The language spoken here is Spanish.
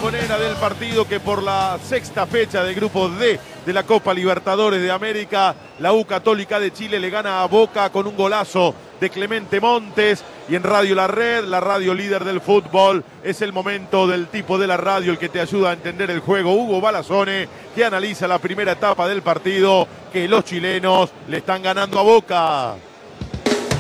bombonera del partido que por la sexta fecha del grupo D de la Copa Libertadores de América, la U Católica de Chile le gana a Boca con un golazo de Clemente Montes. Y en Radio La Red, la radio líder del fútbol, es el momento del tipo de la radio, el que te ayuda a entender el juego, Hugo Balazone, que analiza la primera etapa del partido, que los chilenos le están ganando a Boca.